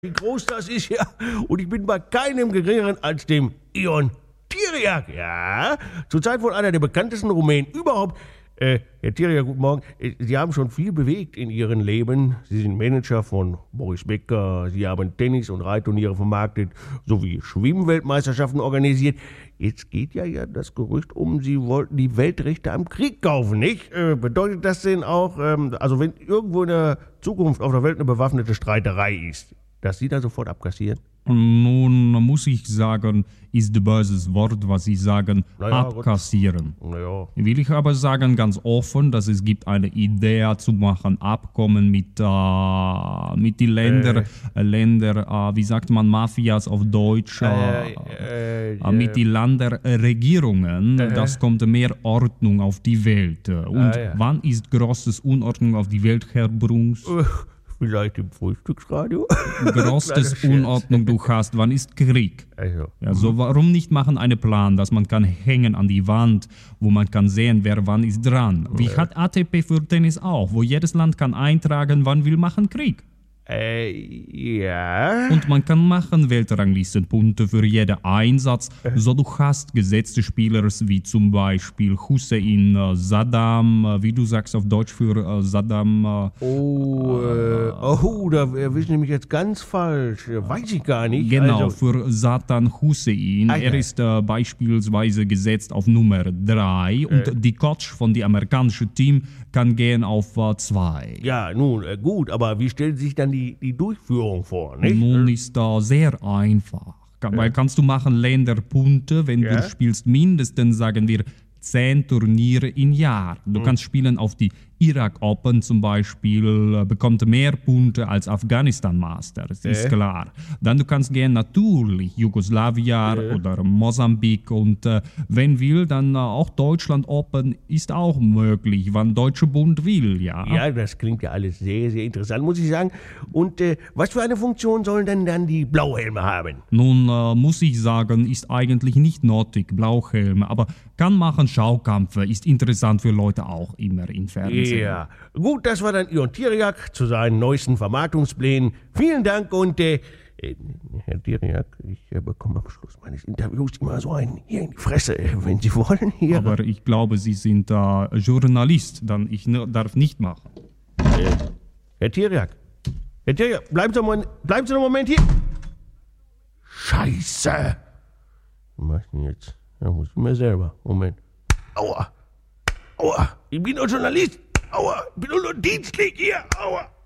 wie groß das ist, ja. Und ich bin bei keinem geringeren als dem Ion Tiriac, ja. Zurzeit wohl einer der bekanntesten Rumänen überhaupt. Herr Tiriac, guten Morgen. Sie haben schon viel bewegt in Ihrem Leben. Sie sind Manager von Boris Becker. Sie haben Tennis- und Reitturniere vermarktet, sowie Schwimmweltmeisterschaften organisiert. Jetzt geht ja das Gerücht um, Sie wollten die Weltrechte am Krieg kaufen, nicht? Bedeutet das denn auch, also wenn irgendwo in der Zukunft auf der Welt eine bewaffnete Streiterei ist, dass Sie da sofort abkassieren? Nun muss ich sagen, ist ein böses Wort, was Sie sagen, abkassieren. Naja. Will ich aber sagen ganz offen, dass es gibt eine Idee zu machen, Abkommen mit den Ländern, wie sagt man, Mafias auf Deutsch, mit den Länderregierungen. Das kommt mehr Ordnung auf die Welt. Und wann ist großes Unordnung auf die Welt, Herr Bruns? Vielleicht im Frühstücksradio? Größtes Unordnung du hast, wann ist Krieg? So warum nicht machen einen Plan, dass man kann hängen an die Wand, wo man kann sehen, wer wann ist dran. Wie hat ATP für Tennis auch, wo jedes Land kann eintragen, wann will machen Krieg. Ja. Und man kann machen Weltranglistenpunkte für jeden Einsatz, so du hast gesetzte Spieler wie zum Beispiel Hussein, Saddam, wie du sagst auf Deutsch für Saddam. Da erwischen Sie mich jetzt ganz falsch. Weiß ich gar nicht. Genau, für Satan Hussein. Er ist beispielsweise gesetzt auf Nummer 3 und die Coach von dem amerikanischen Team kann gehen auf 2. Ja, nun, gut, aber wie stellt sich dann die Durchführung vor, nicht? Nun ist da sehr einfach. Weil kannst du machen Länderpunkte, wenn du spielst mindestens, sagen wir, 10 Turniere im Jahr. Du kannst spielen auf die Irak Open zum Beispiel, bekommt mehr Punkte als Afghanistan Masters, ist klar. Dann du kannst gehen natürlich Jugoslawien oder Mosambik und wenn will, dann auch Deutschland Open ist auch möglich, wann Deutsche Bund will, ja. Ja, das klingt ja alles sehr, sehr interessant, muss ich sagen. Und was für eine Funktion sollen denn dann die Blauhelme haben? Nun muss ich sagen, ist eigentlich nicht nötig, Blauhelme, aber kann machen Schaukampfe, ist interessant für Leute auch immer im Fernsehen. Ja, gut, das war dann Ion Tiriac zu seinen neuesten Vermarktungsplänen. Vielen Dank und Herr Tiriac, ich bekomme am Schluss meines Interviews immer so einen hier in die Fresse, wenn Sie wollen. Hier. Aber ich glaube, Sie sind Journalist, dann ich darf nicht machen. Herr Tiriac, bleiben Sie noch einen Moment hier. Scheiße. Was mach ich denn jetzt? Da muss ich mir selber. Moment. Aua. Ich bin doch Journalist. Aua. Ich bin doch nur dienstlich hier. Aua.